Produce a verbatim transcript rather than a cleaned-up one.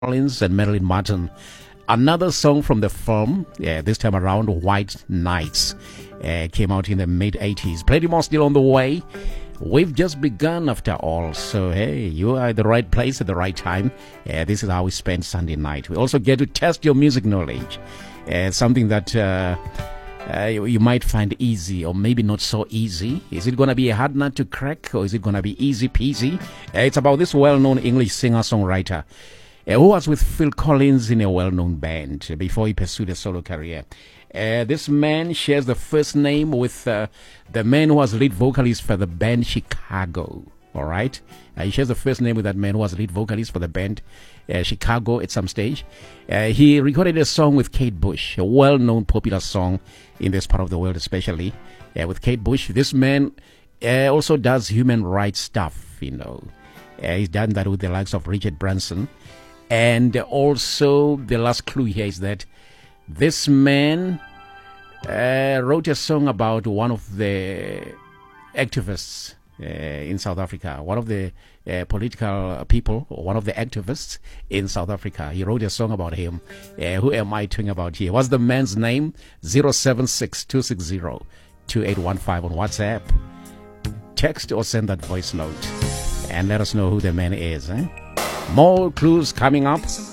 Collins and Marilyn Martin. Another song from the film, yeah, this time around, White Nights, uh, came out in the mid eighties. Plenty more still on the way. We've just begun after all. So, hey, you are at the right place at the right time. Uh, this is how we spend Sunday night. We also get to test your music knowledge. Uh, something that uh, uh, you, you might find easy or maybe not so easy. Is it going to be a hard nut to crack or is it going to be easy peasy? Uh, it's about this well-known English singer-songwriter Uh, who was with Phil Collins in a well-known band uh, before he pursued a solo career. Uh, this man shares the first name with uh, the man who was lead vocalist for the band Chicago. All right, uh, he shares the first name with that man who was lead vocalist for the band uh, Chicago at some stage. Uh, he recorded a song with Kate Bush, a well-known popular song in this part of the world, especially uh, with Kate Bush. This man uh, also does human rights stuff. You know, uh, he's done that with the likes of Richard Branson. And also, the last clue here is that this man uh, wrote a song about one of the activists uh, in South Africa, one of the uh, political people, or one of the activists in South Africa. He wrote a song about him. Uh, who am I talking about here? What's the man's name? zero seven six two six zero two eight one five on WhatsApp. Text or send that voice note and let us know who the man is. Eh? More clues coming up.